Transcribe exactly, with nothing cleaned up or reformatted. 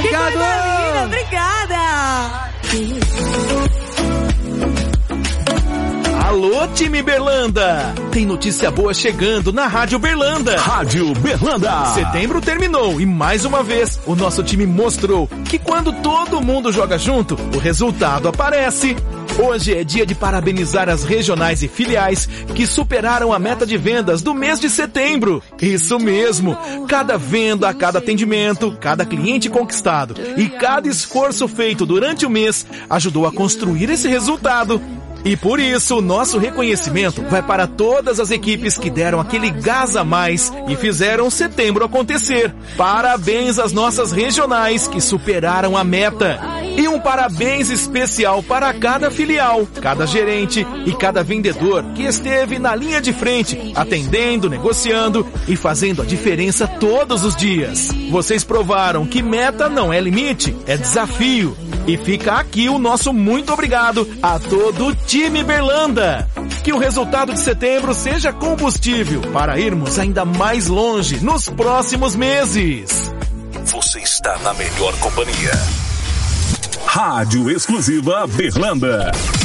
Obrigado! Que coisa linda, obrigada! Alô, time Berlanda! Tem notícia boa chegando na Rádio Berlanda. Rádio Berlanda. Setembro terminou e mais uma vez o nosso time mostrou que quando todo mundo joga junto, o resultado aparece. Hoje é dia de parabenizar as regionais e filiais que superaram a meta de vendas do mês de setembro. Isso mesmo! Cada venda, cada atendimento, cada cliente conquistado e cada esforço feito durante o mês ajudou a construir esse resultado. E por isso, o nosso reconhecimento vai para todas as equipes que deram aquele gás a mais e fizeram setembro acontecer. Parabéns às nossas regionais que superaram a meta. E um parabéns especial para cada filial, cada gerente e cada vendedor que esteve na linha de frente, atendendo, negociando e fazendo a diferença todos os dias. Vocês provaram que meta não é limite, é desafio. E fica aqui o nosso muito obrigado a todo o time Berlanda. Que o resultado de setembro seja combustível para irmos ainda mais longe nos próximos meses. Você está na melhor companhia. Rádio Exclusiva Berlanda.